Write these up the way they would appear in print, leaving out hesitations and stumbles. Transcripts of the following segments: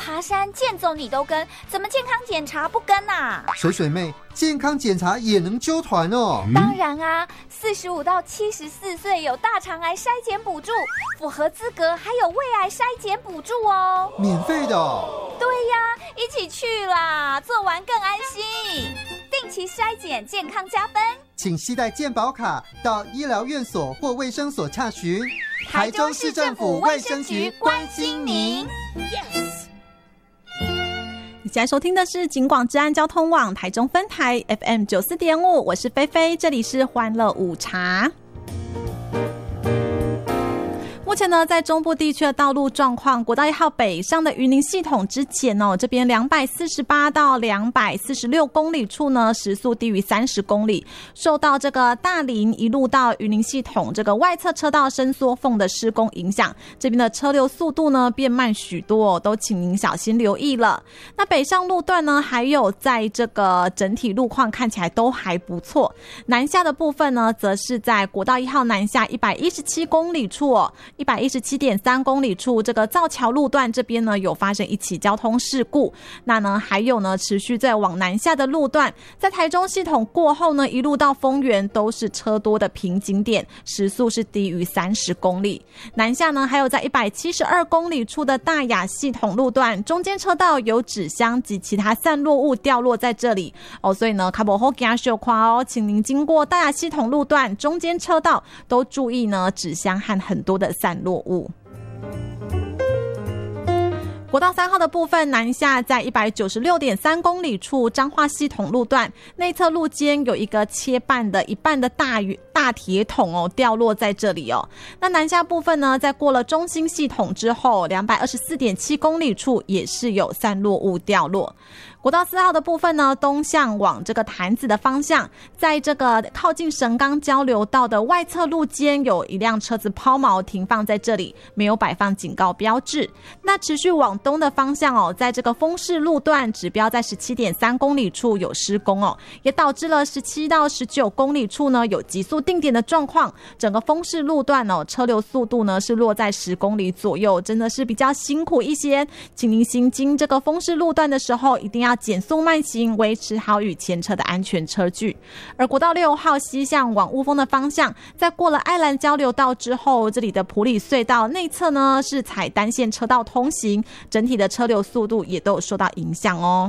爬山健走你都跟，怎么健康检查不跟啊？ 水水妹，健康检查也能揪团哦。 当然啊，45到74岁有大肠癌筛检补助，符合资格还有胃癌筛检补助哦。 免费的哦？ 对呀，一起去啦，做完更安心。定期筛检，健康加分。 请携带健保卡到医疗院所或卫生所洽询。台中市政府卫生局关心您。 你现在收听的是警广治安交通网台中分台 FM 94.5，我是菲菲，这里是欢乐午茶。目前呢，在中部地区的道路状况，国道1号北上的云林系统之前哦，这边248到246公里处呢，时速低于30公里，受到这个大林一路到云林系统这个外侧车道伸缩缝的施工影响，这边的车流速度呢变慢许多哦，都请您小心留意了。那北上路段呢，还有在这个整体路况看起来都还不错。南下的部分呢，则是在国道1号南下117公里处哦。117.3公里处这个造桥路段这边呢有发生一起交通事故，那呢还有呢持续在往南下的路段，在台中系统过后呢一路到丰原都是车多的瓶颈点，时速是低于30公里。南下呢还有在172公里处的大雅系统路段，中间车道有纸箱及其他散落物掉落在这里哦，所以呢卡不好惊小夸哦，请您经过大雅系统路段中间车道都注意呢纸箱和很多的散落物。国道3号的部分南下在196.3公里处彰化系统路段，内侧路肩有一个切半的一半的大铁桶哦掉落在这里哦。那南下部分呢，在过了中兴系统之后224.7公里处也是有散落物掉落。国道4号的部分呢，东向往这个潭子的方向，在这个靠近神冈交流道的外侧路肩有一辆车子抛锚停放在这里，没有摆放警告标志。那持续往东的方向哦，在这个丰市路段指标在17.3公里处有施工哦，也导致了17到19公里处呢有急速定点的状况。整个丰市路段哦，车流速度呢是落在10公里左右，真的是比较辛苦一些。请您行经这个丰市路段的时候，一定要减速慢行，维持好与前车的安全车距。而国道6号西向往雾峰的方向，在过了爱兰交流道之后，这里的埔里隧道内侧呢是采单线车道通行，整体的车流速度也都有受到影响哦。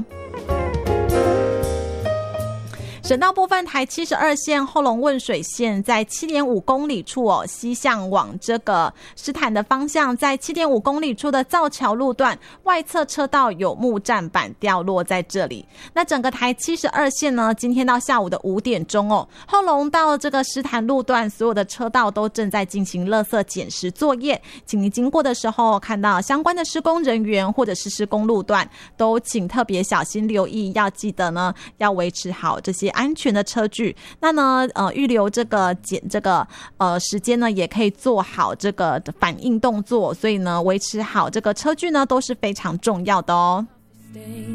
省道部分，台72线后龙汶水线在 7.5 公里处哦，西向往这个石潭的方向，在 7.5 公里处的造桥路段外侧车道有木栈板掉落在这里。那整个台72线呢，今天到下午的5点钟哦，后龙到这个石潭路段所有的车道都正在进行垃圾捡拾作业，请你经过的时候看到相关的施工人员或者是施工路段，都请特别小心留意，要记得呢要维持好这些安全的车距。那呢预留这个时间呢，也可以做好这个反应动作，所以呢维持好这个车距呢都是非常重要的哦。